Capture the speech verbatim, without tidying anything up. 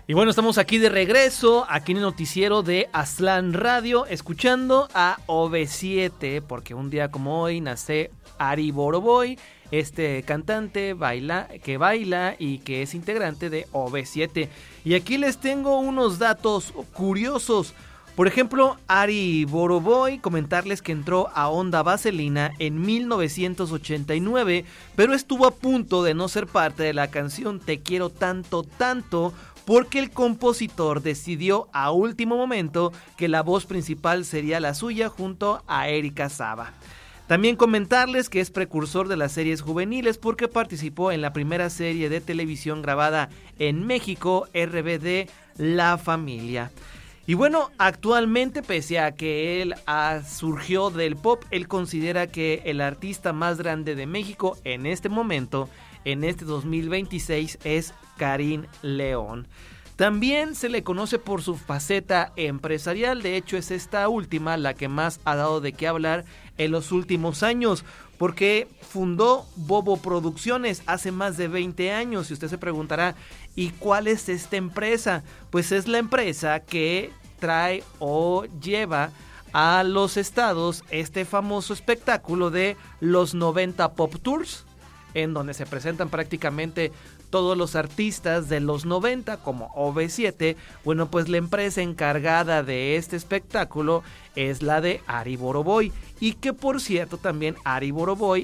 Y bueno, estamos aquí de regreso, aquí en el noticiero de Aztlán Radio, escuchando a O V siete, porque un día como hoy nace Ari Boroboy, este cantante baila, que baila y que es integrante de O V siete. Y aquí les tengo unos datos curiosos. Por ejemplo, Ari Boroboy, comentarles que entró a Onda Vaselina en mil novecientos ochenta y nueve, pero estuvo a punto de no ser parte de la canción Te quiero tanto, tanto, porque el compositor decidió a último momento que la voz principal sería la suya junto a Erika Saba. También comentarles que es precursor de las series juveniles porque participó en la primera serie de televisión grabada en México, R B D, La Familia. Y bueno, actualmente, pese a que él ah, surgió del pop, él considera que el artista más grande de México en este momento, en este dos mil veintiséis, es Karim León. También se le conoce por su faceta empresarial, de hecho es esta última la que más ha dado de qué hablar en los últimos años, porque fundó Bobo Producciones hace más de veinte años y usted se preguntará, ¿y cuál es esta empresa? Pues es la empresa que trae o lleva a los estados este famoso espectáculo de los noventa Pop Tours, en donde se presentan prácticamente todos los artistas de los noventa como O V siete. Bueno, pues la empresa encargada de este espectáculo es la de Ari Boroboy, y que por cierto también Ari Boroboy